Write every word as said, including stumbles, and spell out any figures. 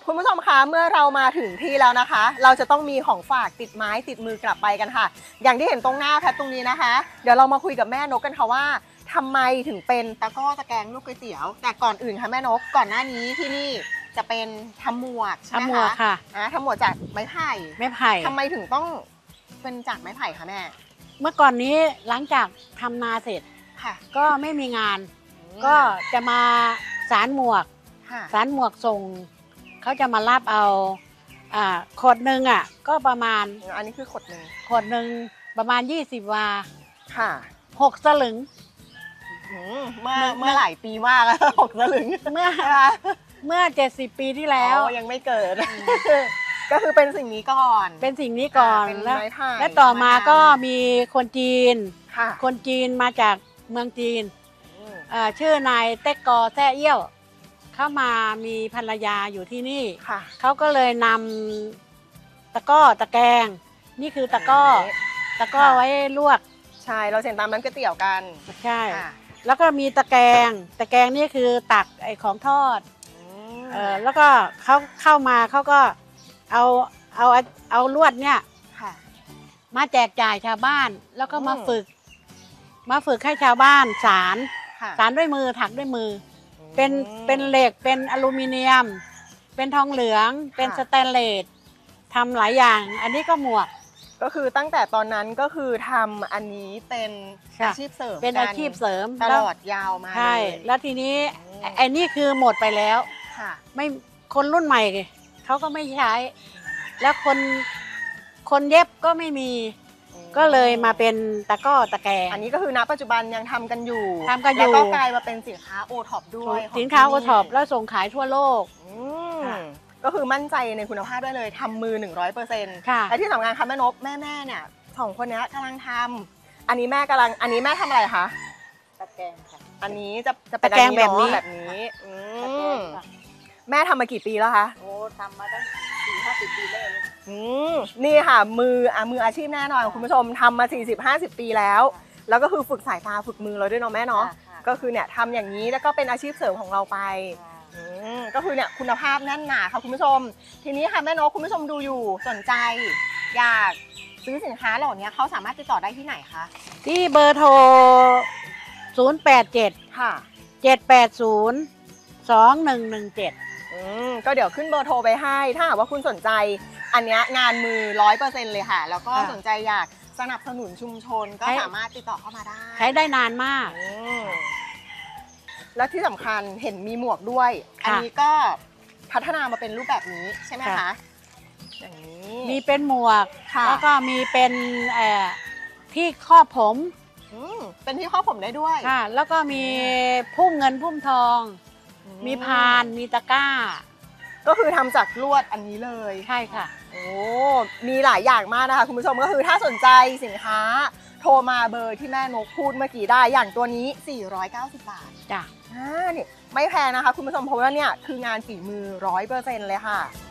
คุณผู้ชมคะเมื่อเรามาถึงที่แล้วนะคะ เราจะต้องมีของฝากติดไม้ติดมือกลับไปกันค่ะอย่างที่เห็นตรงหน้าแพทตรงนี้นะคะเดี๋ยวเรามาคุยกับแม่นกกันค่ะว่าทำไมถึงเป็นตะก้อตะแกรงลูกก๋วยเตี๋ยวแต่ก่อนอื่นค่ะแม่นกก่อนหน้านี้ที่นี่จะเป็นทำหมวกใช่ไหมคะทำหมวกค่ะอ่าทำหมวกจากไม้ไผ่ไม้ไผ่ทำไมถึงต้องเป็นจากไม้ไผ่คะแม่เมื่อก่อนนี้หลังจากทำนาเสร็จค่ะก็ไม่มีงานก็จะมาสารหมวกสารหมวกส่งเขาจะมารับเอาอ่าขวดหนึ่งอ่ะก็ประมาณอันนี้คือขวดหนึ่งขวดหนึ่งประมาณยี่สิบวาค่ะหกสลึงเมื่อเมื่อหลายปีมากแล้วหกสลึงเมื่อเมื่อเจ็ดสิบปีที่แล้วยังไม่เกิดก็คือเป็นสิ่งนี้ก่อนเป็นสิ่งนี้ก่อนแล้วและต่อมาก็มีคนจีนค่ะคนจีนมาจากเมืองจีนชื่อนายเต็กกอแซ่เอี้ยวเข้ามามีภรรยาอยู่ที่นี่เขาก็เลยนำตะก้อตะแกรงนี่คือตะก้อตะก้อไว้ลวกใช่เราเห็นตามน้ำก๋วยเตี๋ยวกันใช่แล้วก็มีตะแกรงตะแกรงนี่คือตักไอ้ของทอดเออแล้วก็เขาเข้ามาเขาก็เอาเอาเอาลวดเนี่ยมาแจกจ่ายชาวบ้านแล้วก็มาฝึกมาฝึกให้ชาวบ้านสารสารด้วยมือถักด้วยมือเป็นเป็นเหล็กเป็นอลูมิเนียมเป็นทองเหลืองเป็นสแตนเลสทำหลายอย่างอันนี้ก็หมวกก็คือตั้งแต่ตอนนั้นก็คือทำอันนี้เป็นอาชีพเสริมเป็นอาชีพเสริมตลอดยาวมาใช่แล้วทีนี้ไอ้นี่คือหมดไปแล้วไม่คนรุ่นใหม่เขาก็ไม่ใช้แล้วคนคนเย็บก็ไม่มีก็เลยมาเป็นตะก้อตะแกรงอันนี้ก็คือณปัจจุบันยังทำกันอยู่ทำกันอยู่แล้วก็กลายมาเป็นสินค้าโอท็อปด้วยสินค้าโอท็อปแล้วส่งขายทั่วโลกก็คือมั่นใจในคุณภาพได้เลยทำมือ หนึ่งร้อยเปอร์เซ็นต์ และที่สำคัญค่ะแม่นกแม่แม่เนี่ยสองคนนี้กำลังทำอันนี้แม่กำลังอันนี้แม่ทำอะไรคะตะแกรงค่ะอันนี้จะจะเป็นตะแกรงแบบนี้แบบนี้แม่ทำมากี่ปีแล้วคะโอ้ทำมาตั้งสี่ห้าสิบปีเลยนี่ค่ะมืออ่ะมืออาชีพแน่นอนคุณผู้ชมทำมา สี่สิบห้าสิบ ปีแล้วแล้วก็คือฝึกสายตาฝึกมือเราด้วยเนาะแม่เนาะก็คือเนี่ยทำอย่างนี้แล้วก็เป็นอาชีพเสริมของเราไปก็คือเนี่ยคุณภาพแน่นหนาค่ะคุณผู้ชมทีนี้ค่ะแม่นกคุณผู้ชมดูอยู่สนใจอยากซื้อสินค้าเหล่านี้เขาสามารถติดต่อได้ที่ไหนคะที่เบอร์โทรศูนย์ แปด เจ็ด ค่ะ เจ็ด แปด ศูนย์ สอง หนึ่ง หนึ่ง เจ็ดอืมก็เดี๋ยวขึ้นเบอร์โทรไปให้ถ้าหากว่าคุณสนใจอันนี้งานมือ ร้อยเปอร์เซ็นต์ เลยค่ะแล้วก็สนใจอยากสนับสนุนชุมชนก็สามารถติดต่อเข้ามาได้ใช้ได้นานมากแล้วที่สำคัญเห็นมีหมวกด้วยอันนี้ก็พัฒนามาเป็นรูปแบบนี้ใช่ไหมคะอย่างนี้มีเป็นหมวกแล้วก็มีเป็นที่ครอบผมเป็นที่ครอบผมได้ด้วยค่ะแล้วก็มีพุ่มเงินพุ่มทองมีพานมีตะกร้าก็คือทำจากลวดอันนี้เลยใช่ค่ะโอ้มีหลายอย่างมากนะคะคุณผู้ชมก็คือถ้าสนใจสินค้าโทรมาเบอร์ที่แม่นกพูดเมื่อกี้ได้อย่างตัวนี้สี่ร้อยเก้าสิบบาทจ้ะอ่านี่ไม่แพงนะคะคุณผู้ชมเพราะว่าเนี่ยคืองานฝีมือ ร้อยเปอร์เซ็นต์ เลยค่ะ